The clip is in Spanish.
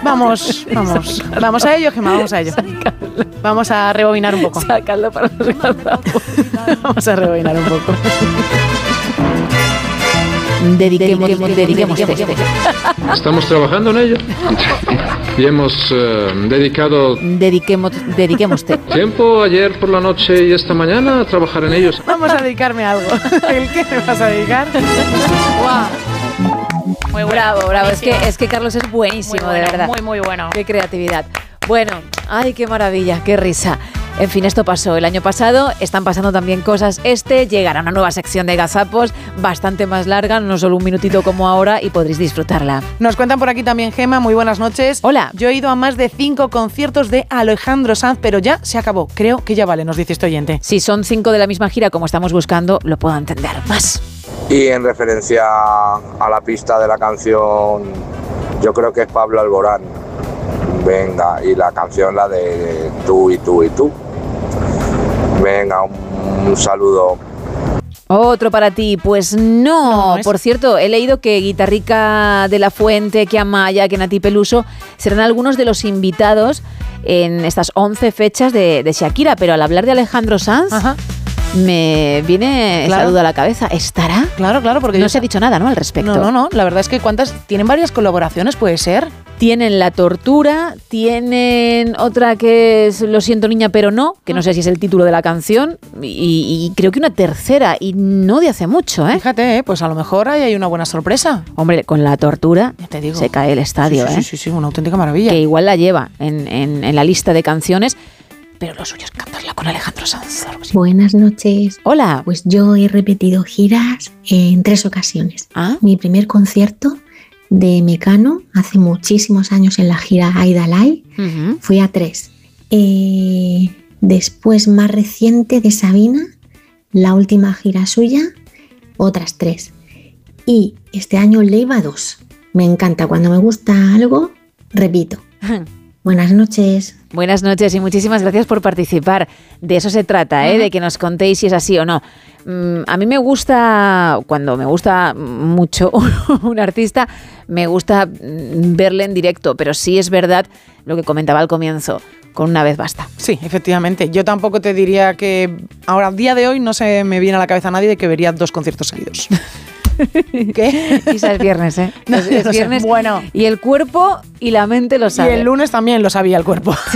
Vamos a ello, Gemma, vamos a ello. Vamos a rebobinar un poco. Sácalo para los gazapos. Vamos a rebobinar un poco. Dediquemos. Estamos trabajando en ello y hemos dedicado Dediquemos tiempo ayer por la noche y esta mañana a trabajar en ellos. Vamos a dedicarme a algo. ¿El qué me vas a dedicar? ¡Guau! Muy bravo. Es que Carlos es buenísimo, Muy bueno, de verdad. muy bueno. Qué creatividad. Bueno, ay, qué maravilla, qué risa. En fin, esto pasó el año pasado, están pasando también cosas llegará una nueva sección de gazapos, bastante más larga, no solo un minutito como ahora, y podréis disfrutarla. Nos cuentan por aquí también, Gemma, muy buenas noches. Hola. Yo he ido a más de 5 conciertos de Alejandro Sanz, pero ya se acabó. Creo que ya vale, nos dice este oyente. Si son 5 de la misma gira como estamos buscando, lo puedo entender más. Y en referencia a la pista de la canción, yo creo que es Pablo Alborán. Venga, y la canción la de tú y tú y tú. Venga, un saludo. Otro para ti, pues no. Por cierto, he leído que Guitarrica de la Fuente, que Amaya, que Nati Peluso serán algunos de los invitados en estas 11 fechas de Shakira, pero al hablar de Alejandro Sanz, me viene esa duda a la cabeza. ¿Estará? Claro, porque no se ha dicho nada, ¿no?, al respecto. No, la verdad es que tienen varias colaboraciones, puede ser. Tienen La Tortura, tienen otra que es Lo siento niña pero no, que no sé si es el título de la canción, y creo que una tercera, y no de hace mucho, ¿eh? Fíjate, pues a lo mejor ahí hay una buena sorpresa. Hombre, con La Tortura te digo, se cae el estadio, sí, una auténtica maravilla. Que igual la lleva en la lista de canciones, pero lo suyo es cantarla con Alejandro Sanz. Claro que sí. Buenas noches. Hola. Pues yo he repetido giras en 3 ocasiones. Mi primer concierto de Mecano hace muchísimos años en la gira Aida Lai, fui a 3. Después, más reciente, de Sabina, la última gira suya, otras 3. Y este año Leiva 2. Me encanta, cuando me gusta algo, repito. Buenas noches. Buenas noches y muchísimas gracias por participar. De eso se trata, de que nos contéis si es así o no. A mí me gusta, cuando me gusta mucho un artista, me gusta verle en directo, pero sí es verdad lo que comentaba al comienzo, con una vez basta. Sí, efectivamente. Yo tampoco te diría que ahora, al día de hoy, no se me viene a la cabeza a nadie de que vería 2 conciertos seguidos. ¿Qué? Isa, es viernes, ¿eh? No, es viernes. Bueno. Y el cuerpo y la mente lo saben. Y el lunes también lo sabía el cuerpo. Sí.